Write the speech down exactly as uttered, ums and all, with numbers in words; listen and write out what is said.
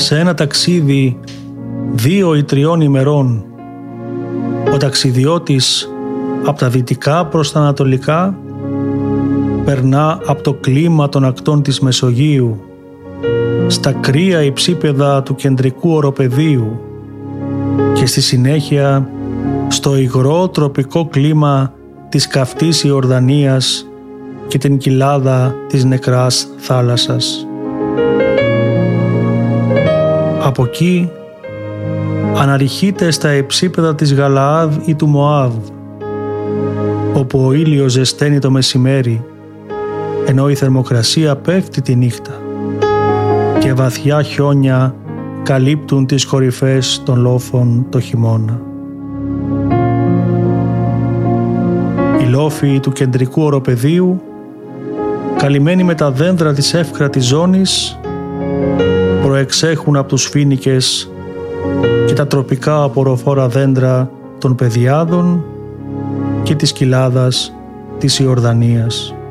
σε ένα ταξίδι δύο ή τριών ημερών, ο ταξιδιώτης από τα δυτικά προς τα ανατολικά περνά από το κλίμα των ακτών της Μεσογείου στα κρύα υψίπεδα του κεντρικού οροπεδίου και στη συνέχεια στο υγρό τροπικό κλίμα της καυτής Ιορδανίας και την κοιλάδα της νεκράς θάλασσας. Από εκεί αναρριχείται στα υψίπεδα της Γαλαάδ ή του Μωάβ, όπου ο ήλιος ζεσταίνει το μεσημέρι, ενώ η θερμοκρασία πέφτει τη νύχτα και βαθιά χιόνια καλύπτουν τις κορυφές των λόφων το χειμώνα. Οι λόφοι του κεντρικού οροπεδίου, καλυμμένοι με τα δέντρα της εύκρατης ζώνης, προεξέχουν από τους φοίνικες και τα τροπικά απορροφόρα δέντρα των πεδιάδων και της κοιλάδας της Ιορδανίας.